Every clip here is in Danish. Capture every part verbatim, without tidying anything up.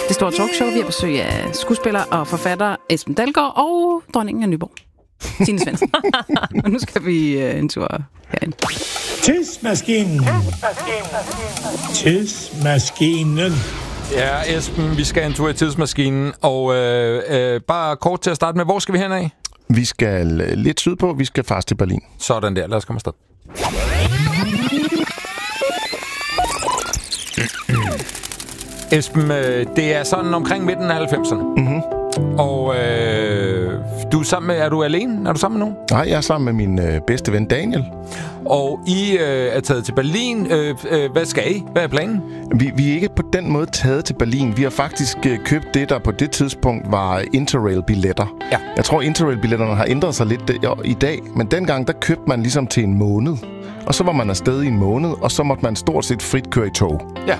Det store talkshow. Vi har besøg af skuespiller og forfatter Esben Dalgaard og dronningen af Nyborg, Signe Svendsen. Og nu skal vi uh, en tur herind. Tidsmaskinen. Tidsmaskinen. Ja, Esben, vi skal en tur i tidsmaskinen. Og øh, øh, bare kort til at starte med, hvor skal vi hen af? Vi skal lidt sydpå. Vi skal faktisk til Berlin. Sådan der. Lad os komme afsted. Esben, det er sådan omkring midten af halvfemserne. Mm-hmm. Og øh, du er, sammen med, er du alene? Er du sammen med nogen? Nej, jeg er sammen med min øh, bedste ven Daniel. Og I øh, er taget til Berlin. Øh, øh, hvad skal I? Hvad er planen? Vi, vi er ikke på den måde taget til Berlin. Vi har faktisk øh, købt det, der på det tidspunkt var Interrail-billetter. Ja. Jeg tror, Interrail-billetterne har ændret sig lidt øh, i dag. Men dengang, der købte man ligesom til en måned. Og så var man afsted i en måned, og så måtte man stort set frit køre i tog. Ja.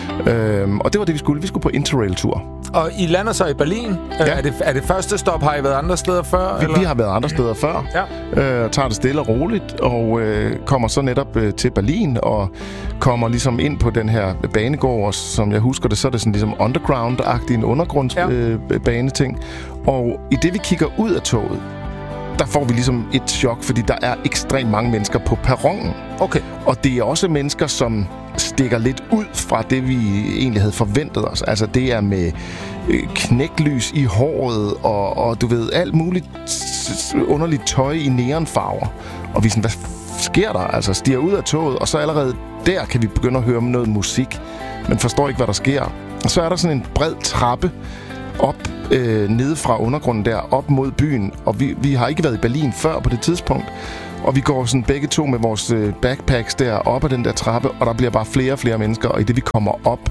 Øhm, og det var det, vi skulle. Vi skulle på Interrail-tur. Og I lander så i Berlin. Ja. Er, det, er det første stop? Har I været andre steder før? Vi, eller? vi har været andre steder før. Ja. Øh, tager det stille og roligt, og øh, kommer så netop øh, til Berlin, og kommer ligesom ind på den her banegård, og som jeg husker det, så er det sådan ligesom underground-agtig, en undergrundsbaneting. Ja. Øh, og i det, vi kigger ud af toget, der får vi ligesom et chok, fordi der er ekstremt mange mennesker på perronen. Okay. Og det er også mennesker, som stikker lidt ud fra det, vi egentlig havde forventet os. Altså, det er med øh, knæklys i håret, og, og du ved, alt muligt underligt tøj i neonfarver. Og vi er sådan, hvad sker der? Altså, stiger ud af toget, og så allerede der kan vi begynde at høre noget musik, men forstår ikke, hvad der sker. Og så er der sådan en bred trappe op øh, nede fra undergrunden der, op mod byen. Og vi, vi har ikke været i Berlin før på det tidspunkt. Og vi går sådan begge to med vores øh, backpacks der op ad den der trappe, og der bliver bare flere og flere mennesker. Og i det vi kommer op,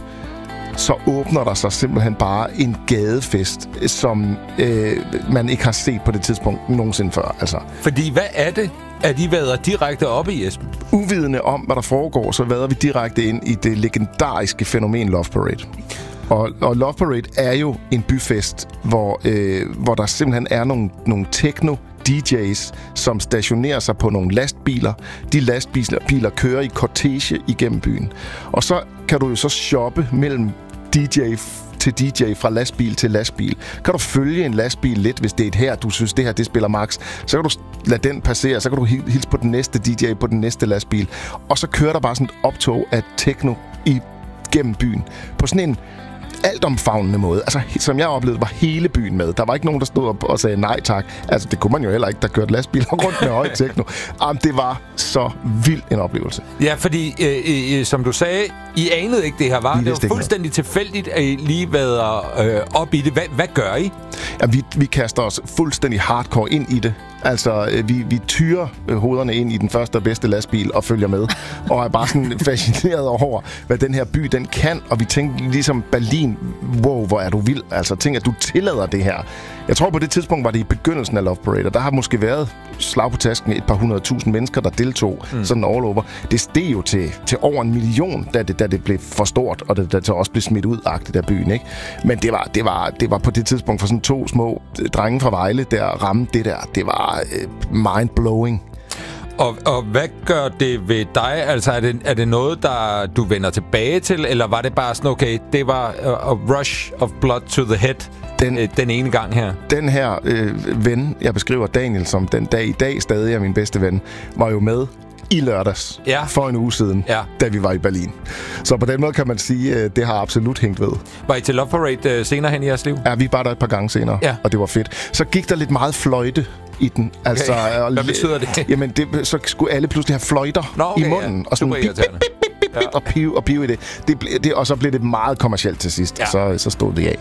så åbner der sig simpelthen bare en gadefest, som øh, man ikke har set på det tidspunkt nogensinde før. Altså. Fordi hvad er det, at I vader direkte op i, Esben? Uvidende om, hvad der foregår, så vader vi direkte ind i det legendariske fænomen Love Parade. Og, og Love Parade er jo en byfest, hvor, øh, hvor der simpelthen er nogle, nogle techno D J's, som stationerer sig på nogle lastbiler. De lastbiler kører i kortege igennem byen. Og så kan du jo så shoppe mellem D J til D J, fra lastbil til lastbil. Kan du følge en lastbil lidt, hvis det er et her, du synes, det her, det spiller max. Så kan du lade den passere, så kan du hilse på den næste D J på den næste lastbil. Og så kører der bare sådan et optog af techno i gennem byen. På sådan en altomfavnende måde. Altså, som jeg oplevede, var hele byen med. Der var ikke nogen, der stod op og sagde nej tak. Altså, det kunne man jo heller ikke, der kørte lastbiler rundt med høj techno. Jamen, det var så vild en oplevelse. Ja, fordi, øh, øh, som du sagde, I anede ikke, det her var. Det var fuldstændig noget. Tilfældigt, at I lige været øh, op i det. Hvad, hvad gør I? Ja, vi, vi kaster os fuldstændig hardcore ind i det. Altså, vi, vi tyrer hovederne ind i den første og bedste lastbil og følger med. Og er bare sådan fascineret over, hvad den her by, den kan. Og vi tænkte ligesom Berlin, wow, hvor er du vild. Altså, tænk, at du tillader det her. Jeg tror, på det tidspunkt var det i begyndelsen af Love Parade, og der har måske været slag på tasken et par hundrede tusind mennesker, der deltog mm. sådan all over. Det steg jo til, til over en million, da det, da det blev for stort, og det, da det også blev smidt ud-agtigt af byen, ikke? Men det var, det, var, det var på det tidspunkt for sådan to små drenge fra Vejle, der ramte det der. Det var øh, mind-blowing. Og, og hvad gør det ved dig? Altså, er det, er det noget, der du vender tilbage til, eller var det bare sådan, okay, det var a rush of blood to the head den, øh, den ene gang her? Den her øh, ven, jeg beskriver Daniel som den dag i dag stadig er min bedste ven, var jo med i lørdags ja. for en uge siden, ja. da vi var i Berlin. Så på den måde kan man sige, at det har absolut hængt ved. Var I til Love Parade senere hen i jeres liv? Ja, vi var der et par gange senere, ja. og det var fedt. Så gik der lidt meget fløjte i den. Altså, okay. Hvad betyder det? Jamen, det, så skulle alle pludselig have fløjter Nå, okay, i munden. Ja. Og sådan bip, bip, bip, bip, bip, ja. og pive og pive i det. det, det og så blev det meget kommercielt til sidst. Ja. Så, så stod det af.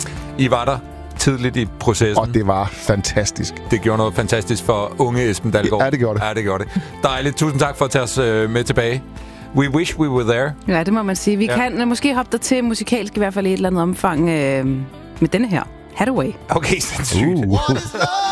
I var der tidligt i processen. Og det var fantastisk. Det gjorde noget fantastisk for unge Esben Dalgaard. Ja, det gjorde det. Ja, det gjorde det. Dejligt. Tusind tak for at tage os øh, med tilbage. We wish we were there. Ja, det må man sige. Vi ja. kan måske hoppe der til musikalsk i hvert fald i et eller andet omfang øh, med denne her. Hathaway. Okay, sindssygt. Uh.